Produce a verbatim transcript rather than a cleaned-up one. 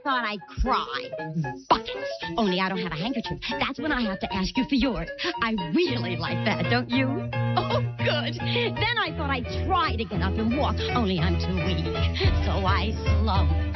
thought I'd cry. Buckets. Only I don't have a handkerchief. That's when I have to ask you for yours. I really like that, don't you? Oh, good. Then I thought I'd try to get up and walk, only I'm too weak. So I slump.